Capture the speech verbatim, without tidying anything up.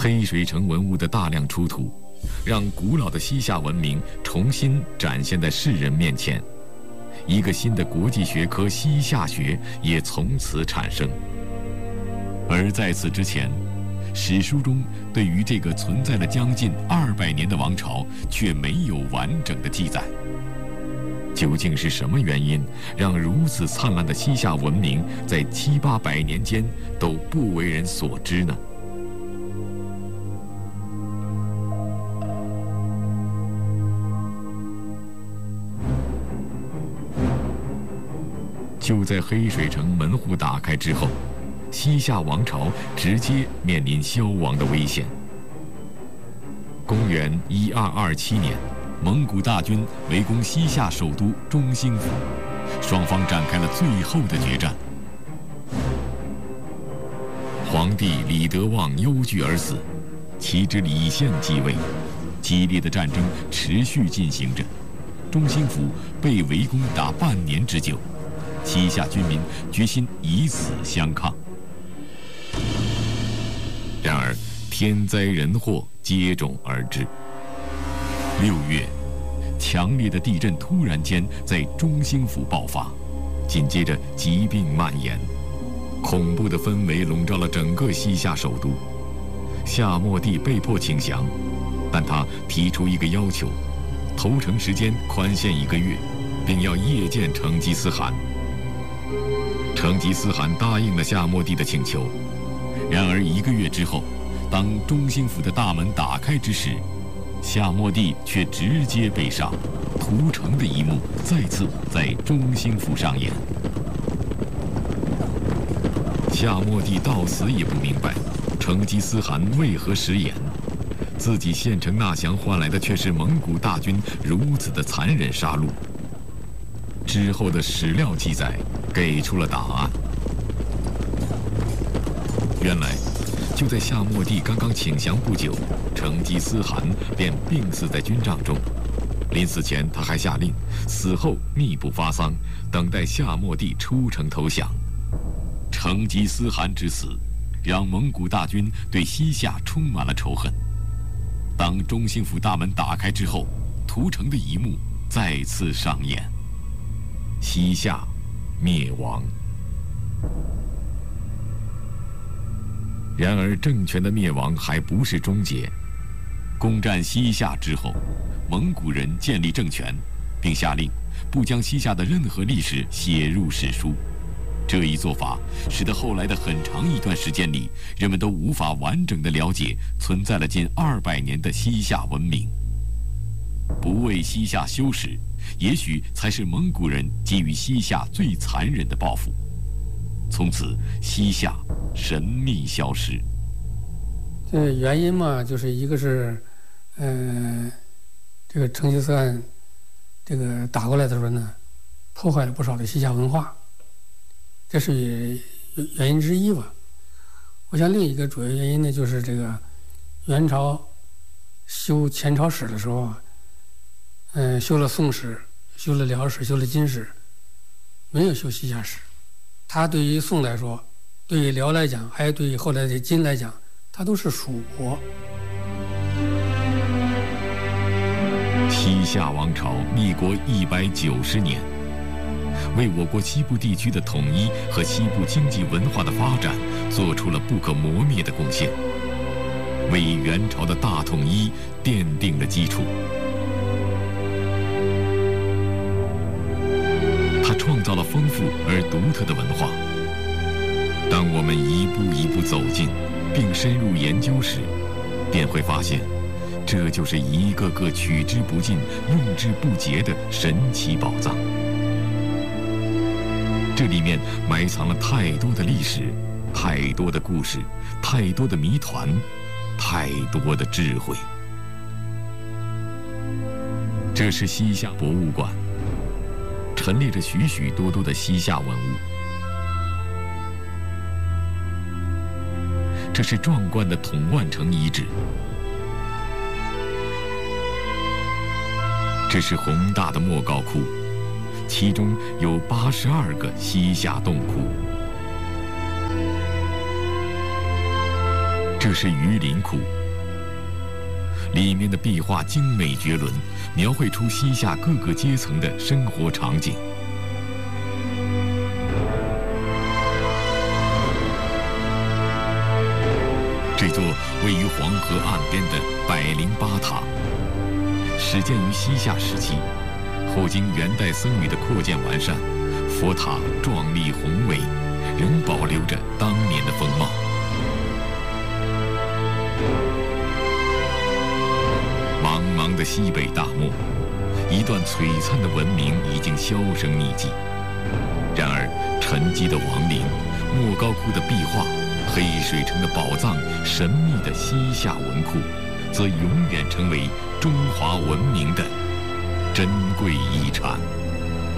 黑水城文物的大量出土，让古老的西夏文明重新展现在世人面前。一个新的国际学科西夏学也从此产生。而在此之前，史书中对于这个存在了将近二百年的王朝却没有完整的记载。究竟是什么原因让如此灿烂的西夏文明在七八百年间都不为人所知呢？就在黑水城门户打开之后，西夏王朝直接面临消亡的危险。公元一二二七年，蒙古大军围攻西夏首都中兴府，双方展开了最后的决战。皇帝李德旺忧惧而死，其子李相继位，激烈的战争持续进行着，中兴府被围攻达半年之久。西夏军民决心以死相抗。然而，天灾人祸接踵而至。六月，强烈的地震突然间在中兴府爆发，紧接着疾病蔓延，恐怖的氛围笼罩了整个西夏首都。夏末帝被迫请降，但他提出一个要求：投诚时间宽限一个月，并要夜见成吉思汗。成吉思汗答应了夏末帝的请求。然而一个月之后，当中兴府的大门打开之时，夏末帝却直接被杀，屠城的一幕再次在中兴府上演。夏末帝到死也不明白成吉思汗为何食言，自己献城纳降换来的却是蒙古大军如此的残忍杀戮。之后的史料记载给出了答案。原来，就在夏末帝刚刚请降不久，成吉思汗便病死在军帐中。临死前，他还下令，死后密不发丧，等待夏末帝出城投降。成吉思汗之死，让蒙古大军对西夏充满了仇恨。当中兴府大门打开之后，屠城的一幕再次上演。西夏灭亡。然而，政权的灭亡还不是终结。攻占西夏之后，蒙古人建立政权，并下令不将西夏的任何历史写入史书。这一做法使得后来的很长一段时间里，人们都无法完整的了解存在了近二百年的西夏文明。不为西夏修史，也许才是蒙古人给予西夏最残忍的报复。从此，西夏神秘消失。 这原因嘛，就是一个是，嗯、呃，这个成吉思汗这个打过来的时候呢，破坏了不少的西夏文化，这是原因之一吧。我想另一个主要原因呢，就是这个元朝修前朝史的时候啊，嗯、呃，修了宋史，修了辽史，修了金史，没有修西夏史。它对于宋来说，对于辽来讲，还有对于后来的金来讲，它都是属国。 西夏王朝立国一百九十年，为我国西部地区的统一和西部经济文化的发展做出了不可磨灭的贡献，为元朝的大统一奠定了基础。它创造了丰富而独特的文化。当我们一步一步走近，并深入研究时，便会发现，这就是一个个取之不尽、用之不竭的神奇宝藏。这里面埋藏了太多的历史，太多的故事，太多的谜团，太多的智慧。这是西夏博物馆，陈列着许许多多的西夏文物。这是壮观的统万城遗址，这是宏大的莫高窟，其中有八十二个西夏洞窟。 这是榆林窟，里面的壁画精美绝伦，描绘出西夏各个阶层的生活场景。这座位于黄河岸边的百灵巴塔，始建于西夏时期，后经元代僧侣的扩建完善，佛塔壮丽宏伟，仍保留着当年的风貌。茫茫的西北大漠，一段璀璨的文明已经销声匿迹。然而，沉寂的王陵、莫高窟的壁画、黑水城的宝藏、神秘的西夏文库，则永远成为中华文明的珍贵遗产。